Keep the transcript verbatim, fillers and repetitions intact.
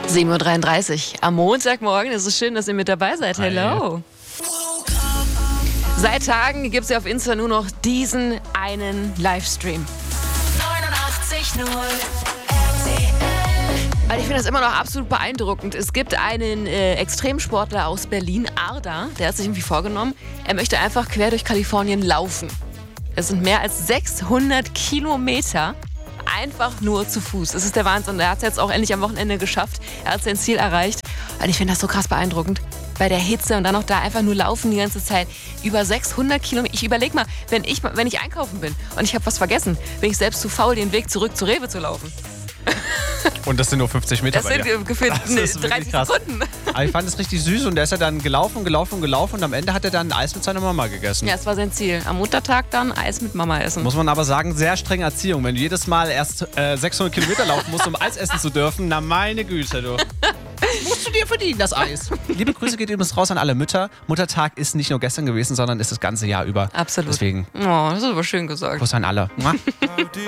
sieben Uhr dreiunddreißig am Montagmorgen. Es ist schön, dass ihr mit dabei seid. Hello. Seit Tagen gibt es ja auf Insta nur noch diesen einen Livestream. neunundachtzig null Weil ich finde das immer noch absolut beeindruckend. Es gibt einen äh, Extremsportler aus Berlin, Arda, der hat sich irgendwie vorgenommen, er möchte einfach quer durch Kalifornien laufen. Das sind mehr als sechshundert Kilometer. Einfach nur zu Fuß. Das ist der Wahnsinn. Er hat es jetzt auch endlich am Wochenende geschafft. Er hat sein Ziel erreicht. Und ich finde das so krass beeindruckend. Bei der Hitze und dann noch da einfach nur laufen die ganze Zeit. Über sechshundert Kilometer. Ich überlege mal, wenn ich, wenn ich einkaufen bin und ich habe was vergessen, bin ich selbst zu faul, den Weg zurück zu Rewe zu laufen. Und das sind nur fünfzig Meter Das bei sind dir. gefühlt dreißig Sekunden. Aber ich fand es richtig süß und der ist ja dann gelaufen, gelaufen, gelaufen und am Ende hat er dann Eis mit seiner Mama gegessen. Ja, das war sein Ziel. Am Muttertag dann Eis mit Mama essen. Muss man aber sagen, sehr strenge Erziehung. Wenn du jedes Mal erst äh, sechshundert Kilometer laufen musst, um Eis essen zu dürfen, na meine Güte, du. Musst du dir verdienen, das Eis. Liebe Grüße geht übrigens raus an alle Mütter. Muttertag ist nicht nur gestern gewesen, sondern ist das ganze Jahr über. Absolut. Deswegen. Oh, das ist aber schön gesagt. Kuss an alle.